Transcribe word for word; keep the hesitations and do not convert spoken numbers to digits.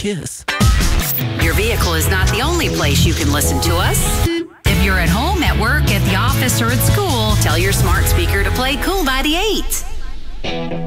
kiss. Your vehicle is not the only place you can listen to us. If you're at home, at work, at the office, or at school, tell your smart speaker to play Cool ninety-eight.